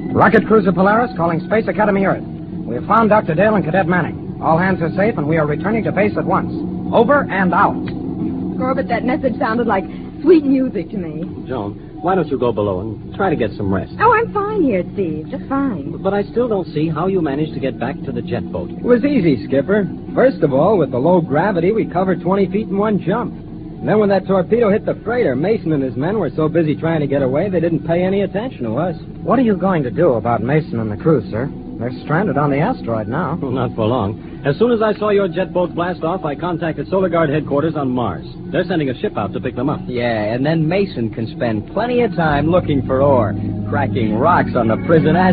Rocket Cruiser Polaris calling Space Academy Earth. We have found Dr. Dale and Cadet Manning. All hands are safe, and we are returning to base at once. Over and out. Corbett, that message sounded like sweet music to me. Joan, why don't you go below and try to get some rest? Oh, I'm fine here, Steve. Just fine. But I still don't see how you managed to get back to the jet boat. It was easy, Skipper. First of all, with the low gravity, we covered 20 feet in one jump. And then when that torpedo hit the freighter, Mason and his men were so busy trying to get away, they didn't pay any attention to us. What are you going to do about Mason and the crew, sir? They're stranded on the asteroid now. Well, not for long. As soon as I saw your jet boat blast off, I contacted Solar Guard headquarters on Mars. They're sending a ship out to pick them up. Yeah, and then Mason can spend plenty of time looking for ore, cracking rocks on the prison